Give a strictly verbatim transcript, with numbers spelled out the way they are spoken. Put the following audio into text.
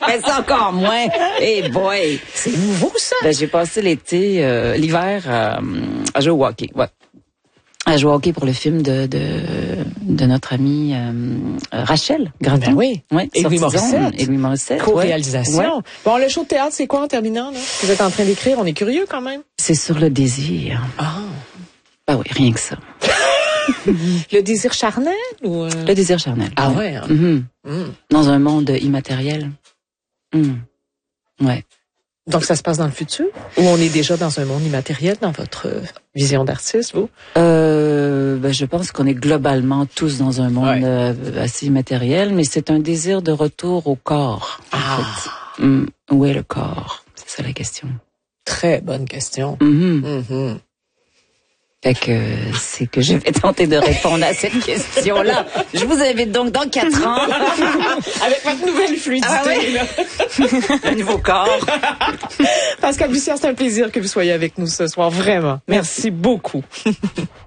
fait ça encore moins. Eh hey boy. C'est nouveau, ça? Ben, j'ai passé l'été, euh, l'hiver, euh, à jouer au hockey. Ouais. À jouer au hockey pour le film de, de, de notre amie, euh, Rachel Graton. Ben oui. Ouais, Et Louis Morissette. Et Louis Morissette. Co-réalisation. Ouais. Bon, le show de théâtre, c'est quoi en terminant, là? Vous êtes en train d'écrire, on est curieux quand même. C'est sur le désir. Ah. Ben oui, rien que ça. Le désir charnel ou euh... Le désir charnel. Ah ouais. Hein? Mm-hmm. Mm. Dans un monde immatériel. Mm. Ouais. Donc ça se passe dans le futur ou on est déjà dans un monde immatériel dans votre euh, vision d'artiste, vous? Euh, ben je pense qu'on est globalement tous dans un monde ouais. euh, assez immatériel, mais c'est un désir de retour au corps. Ah. En fait. Mm. Où est le corps? C'est ça la question. Très bonne question. Mm-hmm. Mm-hmm. Fait que c'est que je vais tenter de répondre à cette question-là. Je vous invite donc dans quatre ans. Avec votre nouvelle fluidité. Ah oui. Là. Un nouveau corps. Pascal Bussière, c'est un plaisir que vous soyez avec nous ce soir, vraiment. Merci beaucoup.